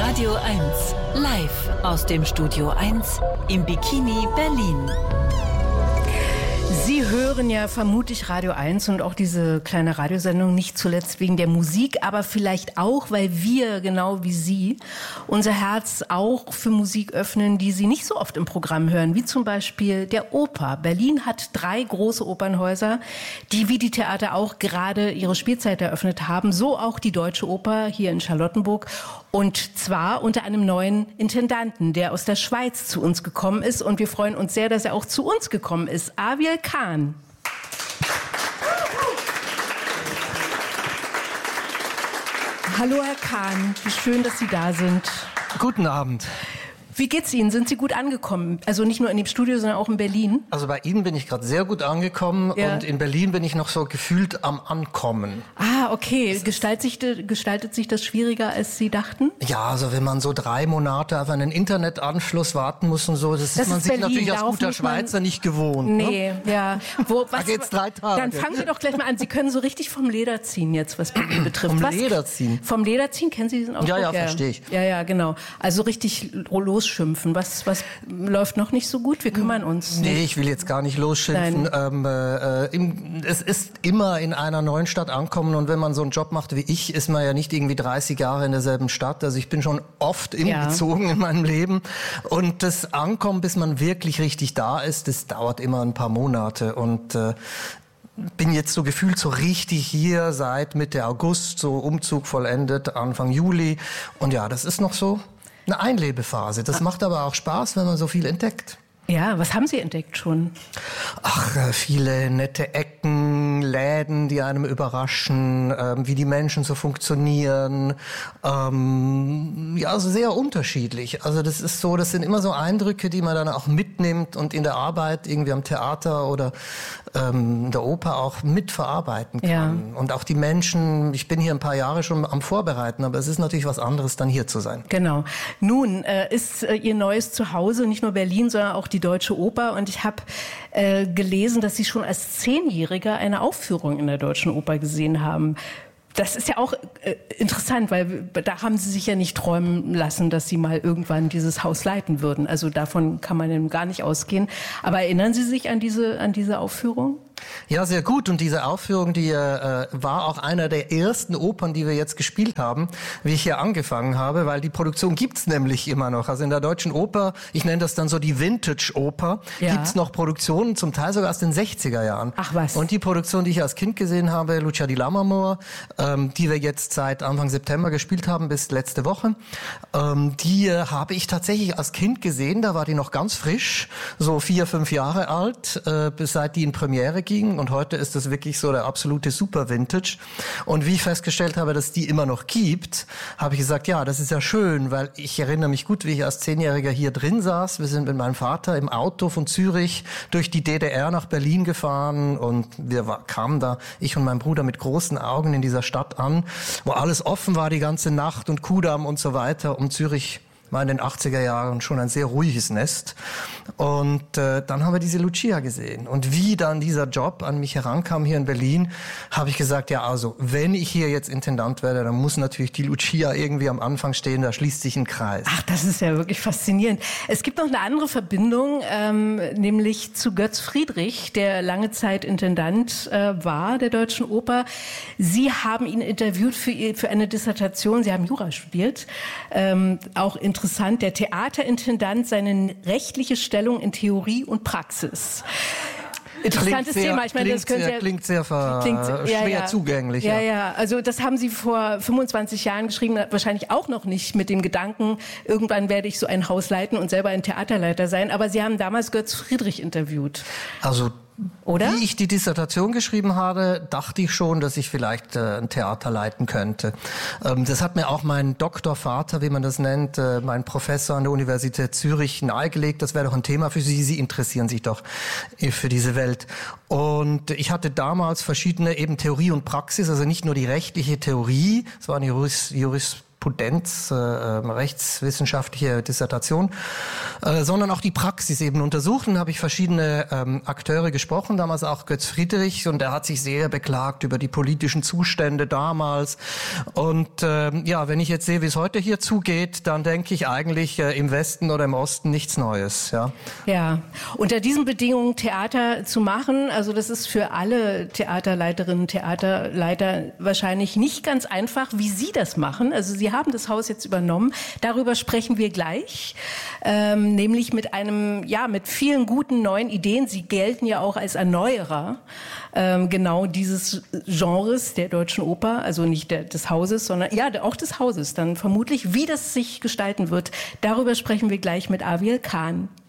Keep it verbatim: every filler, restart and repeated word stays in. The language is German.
Radio eins, live aus dem Studio eins im Bikini Berlin. Sie hören ja vermutlich Radio eins und auch diese kleine Radiosendung nicht zuletzt wegen der Musik, aber vielleicht auch, weil wir, genau wie Sie, unser Herz auch für Musik öffnen, die Sie nicht so oft im Programm hören, wie zum Beispiel der Oper. Berlin hat drei große Opernhäuser, die wie die Theater auch gerade ihre Spielzeit eröffnet haben, so auch die Deutsche Oper hier in Charlottenburg. Und zwar unter einem neuen Intendanten, der aus der Schweiz zu uns gekommen ist. Und wir freuen uns sehr, dass er auch zu uns gekommen ist. Aviel Khan. Hallo Herr Khan, wie schön, dass Sie da sind. Guten Abend. Wie geht's Ihnen? Sind Sie gut angekommen? Also nicht nur in dem Studio, sondern auch in Berlin? Also bei Ihnen bin ich gerade sehr gut angekommen, ja. Und in Berlin bin ich noch so gefühlt am Ankommen. Ah, okay. Gestaltet sich, gestaltet sich das schwieriger, als Sie dachten? Ja, also wenn man so drei Monate auf einen Internetanschluss warten muss und so, das, das ist man ist sich Berlin. Natürlich als guter Schweizer nicht gewohnt. Nee, ne? ja. Wo, was, da geht's drei Tage. Dann fangen wir doch gleich mal an. Sie können so richtig vom Leder ziehen jetzt, was Berlin betrifft. Vom was? Leder ziehen? Vom Leder ziehen, kennen Sie diesen Ausdruck? Ja, ja, ja, verstehe ich. Ja, ja, genau. Also richtig los schimpfen. Was, was läuft noch nicht so gut? Wir kümmern uns. Nee, ich will jetzt gar nicht losschimpfen. Ähm, äh, im, es ist immer in einer neuen Stadt ankommen, und wenn man so einen Job macht wie ich, ist man ja nicht irgendwie dreißig Jahre in derselben Stadt. Also ich bin schon oft umgezogen ja. in meinem Leben, und das Ankommen, bis man wirklich richtig da ist, das dauert immer ein paar Monate, und äh, bin jetzt so gefühlt so richtig hier seit Mitte August, so Umzug vollendet, Anfang Juli, und ja, das ist noch so eine Einlebephase. Das macht aber auch Spaß, wenn man so viel entdeckt. Ja, was haben Sie entdeckt schon? Ach, viele nette Ecken, Läden, die einem überraschen, ähm, wie die Menschen so funktionieren. Ähm, ja, also sehr unterschiedlich. Also das ist so, das sind immer so Eindrücke, die man dann auch mitnimmt und in der Arbeit irgendwie am Theater oder ähm, in der Oper auch mitverarbeiten kann. Ja. Und auch die Menschen, ich bin hier ein paar Jahre schon am Vorbereiten, aber es ist natürlich was anderes, dann hier zu sein. Genau. Nun äh, ist äh, Ihr neues Zuhause nicht nur Berlin, sondern auch die Deutsche Oper, und ich habe äh, gelesen, dass Sie schon als Zehnjähriger eine Aufführung in der Deutschen Oper gesehen haben. Das ist ja auch äh, interessant, weil da haben Sie sich ja nicht träumen lassen, dass Sie mal irgendwann dieses Haus leiten würden. Also davon kann man eben gar nicht ausgehen. Aber erinnern Sie sich an diese, an diese Aufführung? Ja, sehr gut. Und diese Aufführung, die äh, war auch einer der ersten Opern, die wir jetzt gespielt haben, wie ich hier angefangen habe, weil die Produktion gibt's nämlich immer noch. Also in der Deutschen Oper, ich nenne das dann so die Vintage-Oper, ja. gibt's noch Produktionen, zum Teil sogar aus den sechziger Jahren. Ach was. Und die Produktion, die ich als Kind gesehen habe, Lucia di Lammermoor, ähm, die wir jetzt seit Anfang September gespielt haben bis letzte Woche, ähm, die äh, habe ich tatsächlich als Kind gesehen. Da war die noch ganz frisch, so vier, fünf Jahre alt, äh, bis seit die in Premiere ging. Und heute ist das wirklich so der absolute Super-Vintage. Und wie ich festgestellt habe, dass die immer noch gibt, habe ich gesagt, ja, das ist ja schön, weil ich erinnere mich gut, wie ich als Zehnjähriger hier drin saß. Wir sind mit meinem Vater im Auto von Zürich durch die D D R nach Berlin gefahren, und wir war, kamen da, ich und mein Bruder, mit großen Augen in dieser Stadt an, wo alles offen war die ganze Nacht und Kudamm und so weiter. Und Zürich war in den achtziger Jahren schon ein sehr ruhiges Nest. Und äh, dann haben wir diese Lucia gesehen. Und wie dann dieser Job an mich herankam hier in Berlin, habe ich gesagt, ja, also wenn ich hier jetzt Intendant werde, dann muss natürlich die Lucia irgendwie am Anfang stehen, da schließt sich ein Kreis. Ach, das ist ja wirklich faszinierend. Es gibt noch eine andere Verbindung, ähm, nämlich zu Götz Friedrich, der lange Zeit Intendant äh, war der Deutschen Oper. Sie haben ihn interviewt für, ihr, für eine Dissertation, Sie haben Jura studiert, ähm, auch in interessant, der Theaterintendant, seine rechtliche Stellung in Theorie und Praxis. Interessantes sehr, Thema. Ich meine, klingt das könnte sehr, ja, klingt sehr ver, klingt, ja, schwer ja. zugänglich. Ja, ja, ja. Also das haben Sie vor fünfundzwanzig Jahren geschrieben, wahrscheinlich auch noch nicht mit dem Gedanken, irgendwann werde ich so ein Haus leiten und selber ein Theaterleiter sein. Aber Sie haben damals Götz Friedrich interviewt. Also Oder? Wie ich die Dissertation geschrieben habe, dachte ich schon, dass ich vielleicht äh, ein Theater leiten könnte. Ähm, das hat mir auch mein Doktorvater, wie man das nennt, äh, mein Professor an der Universität Zürich nahegelegt. Das wäre doch ein Thema für Sie. Sie interessieren sich doch für diese Welt. Und ich hatte damals verschiedene eben Theorie und Praxis, also nicht nur die rechtliche Theorie, es war eine Juris, Juris Jurisprudenz, äh, rechtswissenschaftliche Dissertation, äh, sondern auch die Praxis eben untersuchen. Habe ich verschiedene ähm, Akteure gesprochen, damals auch Götz Friedrich, und er hat sich sehr beklagt über die politischen Zustände damals. Und äh, ja, wenn ich jetzt sehe, wie es heute hier zugeht, dann denke ich eigentlich äh, im Westen oder im Osten nichts Neues. Ja. Ja, unter diesen Bedingungen Theater zu machen, also das ist für alle Theaterleiterinnen, Theaterleiter wahrscheinlich nicht ganz einfach, wie Sie das machen. Also Sie haben das Haus jetzt übernommen. Darüber sprechen wir gleich, ähm, nämlich mit einem, ja, mit vielen guten neuen Ideen. Sie gelten ja auch als Erneuerer ähm, genau dieses Genres der Deutschen Oper, also nicht der, des Hauses, sondern ja auch des Hauses. Dann vermutlich, wie das sich gestalten wird. Darüber sprechen wir gleich mit Aviel Khan.